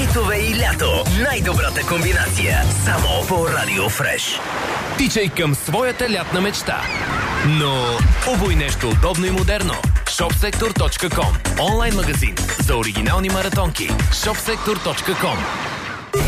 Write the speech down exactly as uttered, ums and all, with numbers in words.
битове и лято. Най-добрата комбинация. Само по Радио Фреш. Тичай към своята лятна мечта. Но обуй нещо удобно и модерно. shopsektor точка com. Онлайн магазин за оригинални маратонки. shopsektor точка com.